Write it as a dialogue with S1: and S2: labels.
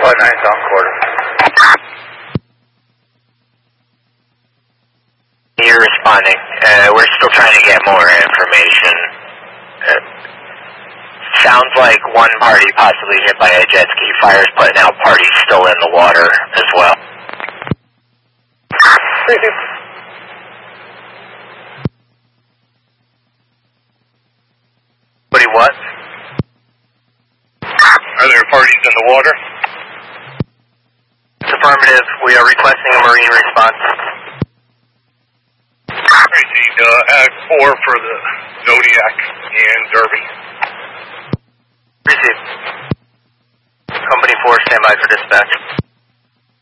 S1: 9's on quarter.
S2: You're responding. We're still trying to get more information. Sounds like one party possibly hit by a jet ski. Fire's putting out parties still in the water as well. What?
S1: Are there parties in the water?
S2: It's affirmative. We are requesting a Marine response.
S1: Crazy, Ag 4 for the Zodiac and Derby.
S2: Received. Company 4, stand by for dispatch.